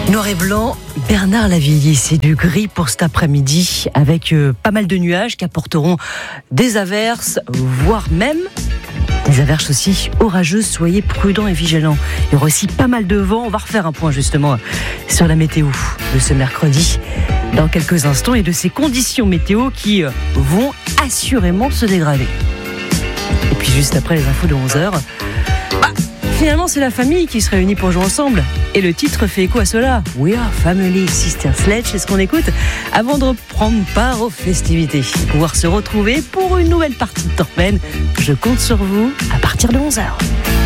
Noir et blanc, Bernard Lavilliers, c'est du gris pour cet après-midi avec pas mal de nuages qui apporteront des averses, voire même des averses aussi orageuses. Soyez prudents et vigilants. Il y aura aussi pas mal de vent. On va refaire un point justement sur la météo de ce mercredi dans quelques instants et de ces conditions météo qui vont assurément se dégrader. Et puis juste après les infos de 11h, finalement, c'est la famille qui se réunit pour jouer ensemble. Et le titre fait écho à cela. We are family, Sister Sledge, c'est ce qu'on écoute avant de prendre part aux festivités. Pouvoir se retrouver pour une nouvelle partie de Torben. Je compte sur vous à partir de 11h.